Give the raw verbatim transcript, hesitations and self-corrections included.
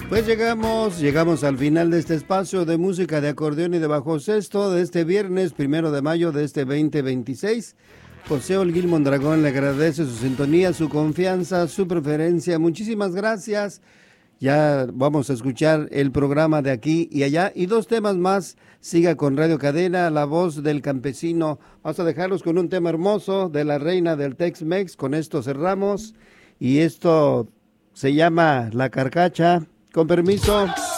Pues llegamos, llegamos al final de este espacio de música de acordeón y de bajo sexto de este viernes primero de mayo de este veinte veintiséis. José Olguín Mondragón le agradece su sintonía, su confianza, su preferencia. Muchísimas gracias. Ya vamos a escuchar el programa de aquí y allá y dos temas más. Siga con Radio Cadena, La Voz del Campesino. Vamos a dejarlos con un tema hermoso de la reina del Tex-Mex. Con esto cerramos y esto se llama La Carcacha. Con permiso.